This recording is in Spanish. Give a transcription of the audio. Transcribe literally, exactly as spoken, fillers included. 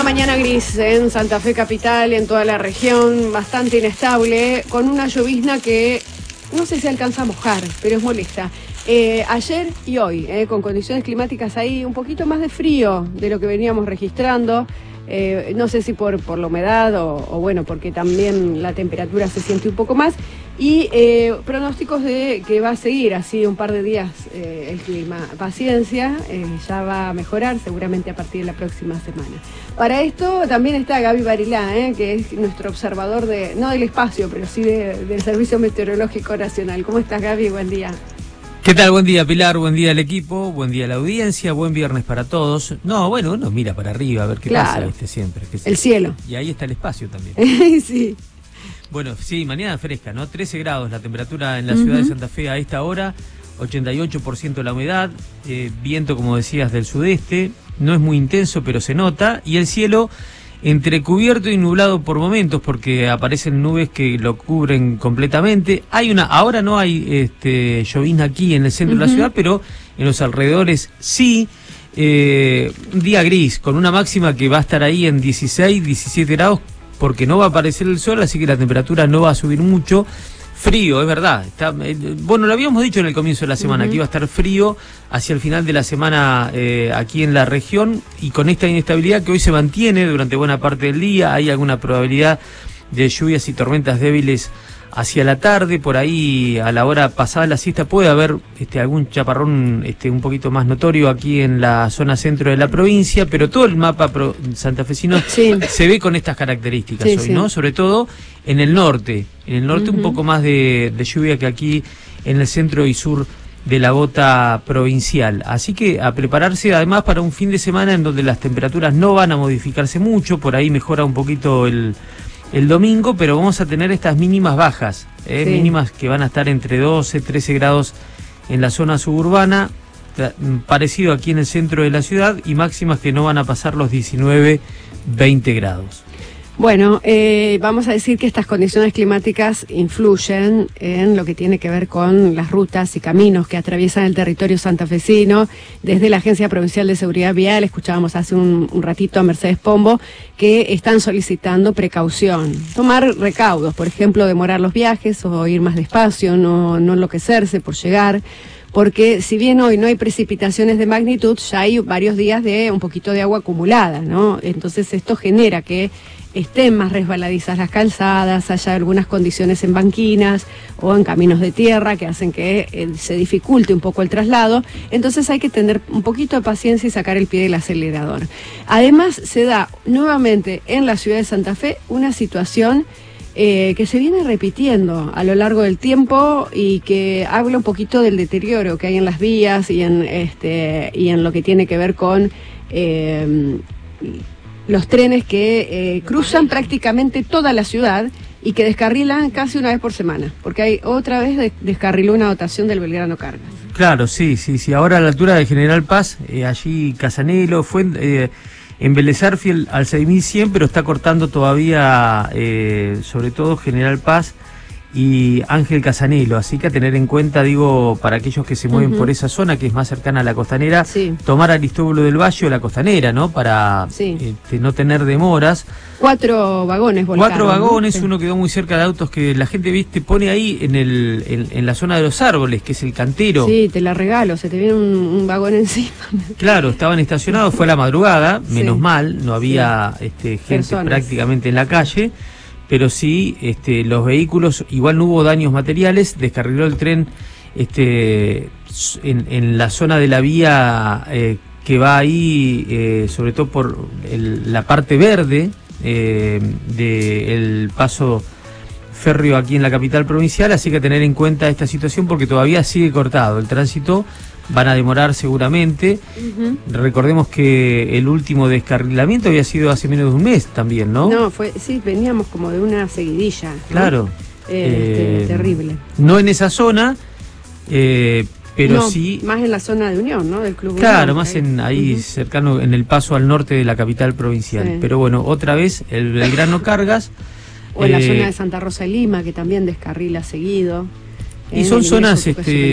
mañana gris en Santa Fe Capital, en toda la región, bastante inestable, con una llovizna que no sé si alcanza a mojar, pero es molesta. Eh, ayer y hoy, eh, con condiciones climáticas ahí un poquito más de frío de lo que veníamos registrando. Eh, no sé si por, por la humedad o, o bueno, porque también la temperatura se siente un poco más. Y eh, pronósticos de que va a seguir así un par de días eh, el clima. Paciencia, eh, ya va a mejorar seguramente a partir de la próxima semana. Para esto también está Gaby Barilá, eh, que es nuestro observador, de no del espacio, pero sí de, del Servicio Meteorológico Nacional. ¿Cómo estás, Gaby? Buen día. ¿Qué tal? Buen día, Pilar, buen día al equipo, buen día a la audiencia, buen viernes para todos. No, bueno, uno mira para arriba a ver qué claro. pasa, ¿viste? Siempre. Que el cielo. Y ahí está el espacio también. Sí. Bueno, sí, mañana fresca, ¿no? trece grados la temperatura en la uh-huh. ciudad de Santa Fe a esta hora, ochenta y ocho por ciento la humedad, eh, viento, como decías, del sudeste, no es muy intenso, pero se nota, y el cielo entrecubierto y nublado por momentos, porque aparecen nubes que lo cubren completamente. Hay una, ahora no hay este llovizna aquí en el centro uh-huh. de la ciudad, pero en los alrededores sí. Eh, un día gris, con una máxima que va a estar ahí en dieciséis, diecisiete grados, porque no va a aparecer el sol, así que la temperatura no va a subir mucho. Frío, es verdad. Está, eh, bueno, lo habíamos dicho en el comienzo de la semana, uh-huh. que iba a estar frío hacia el final de la semana eh, aquí en la región, y con esta inestabilidad que hoy se mantiene durante buena parte del día, hay alguna probabilidad de lluvias y tormentas débiles hacia la tarde. Por ahí, a la hora pasada la siesta, puede haber este, algún chaparrón este, un poquito más notorio aquí en la zona centro de la provincia, pero todo el mapa pro santafesino sí. se ve con estas características sí, hoy, sí. ¿no? Sobre todo en el norte. En el norte uh-huh. un poco más de, de lluvia que aquí en el centro y sur de la bota provincial. Así que a prepararse además para un fin de semana en donde las temperaturas no van a modificarse mucho. Por ahí mejora un poquito el... el domingo, pero vamos a tener estas mínimas bajas, eh, sí. mínimas que van a estar entre doce, trece grados en la zona suburbana, parecido aquí en el centro de la ciudad, y máximas que no van a pasar los diecinueve, veinte grados. Bueno, eh, vamos a decir que estas condiciones climáticas influyen en lo que tiene que ver con las rutas y caminos que atraviesan el territorio santafesino. Desde la Agencia Provincial de Seguridad Vial, escuchábamos hace un, un ratito a Mercedes Pombo, que están solicitando precaución, tomar recaudos, por ejemplo, demorar los viajes o ir más despacio, no, no enloquecerse por llegar. Porque si bien hoy no hay precipitaciones de magnitud, ya hay varios días de un poquito de agua acumulada, ¿no? Entonces esto genera que estén más resbaladizas las calzadas, haya algunas condiciones en banquinas o en caminos de tierra que hacen que eh, se dificulte un poco el traslado. Entonces hay que tener un poquito de paciencia y sacar el pie del acelerador. Además, se da nuevamente en la ciudad de Santa Fe una situación Eh, que se viene repitiendo a lo largo del tiempo y que habla un poquito del deterioro que hay en las vías y en este y en lo que tiene que ver con eh, los trenes que eh, cruzan prácticamente toda la ciudad y que descarrilan casi una vez por semana, porque hay otra vez de, descarriló una dotación del Belgrano Cargas. Claro, sí, sí, sí. Ahora a la altura de General Paz, eh, allí Casanelo, fue eh, en Vélez Arfiel al seis mil cien, pero está cortando todavía, eh, sobre todo General Paz y Ángel Casanelo, así que a tener en cuenta, digo, para aquellos que se mueven uh-huh. por esa zona, que es más cercana a la costanera, sí. tomar Aristóbulo del Valle o la costanera, ¿no? Para sí. este, no tener demoras. Cuatro vagones volcaron. Cuatro vagones, ¿no? Sí. Uno quedó muy cerca de autos que la gente, viste, pone ahí en el en, en la zona de los árboles, que es el cantero. Sí, te la regalo, se te viene un, un vagón encima. Claro, estaban estacionados, fue a la madrugada, sí. menos mal, no había sí. este, gente Personas. prácticamente en la calle, pero sí, este, los vehículos, igual no hubo daños materiales, descarriló el tren este, en, en la zona de la vía eh, que va ahí, eh, sobre todo por el, la parte verde eh, del paso férreo aquí en la capital provincial, así que tener en cuenta esta situación porque todavía sigue cortado el tránsito. Van a demorar seguramente. Uh-huh. Recordemos que el último descarrilamiento había sido hace menos de un mes también, ¿no? No, fue, sí, veníamos como de una seguidilla, ¿no? Claro. Eh, este, eh, terrible. No en esa zona, eh, pero no, sí... más en la zona de Unión, ¿no? Del Club Claro, Unión, más ahí, en ahí uh-huh. cercano, en el paso al norte de la capital provincial. Sí. Pero bueno, otra vez, el Belgrano Cargas... O en eh, la zona de Santa Rosa de Lima, que también descarrila seguido. Y son zonas... este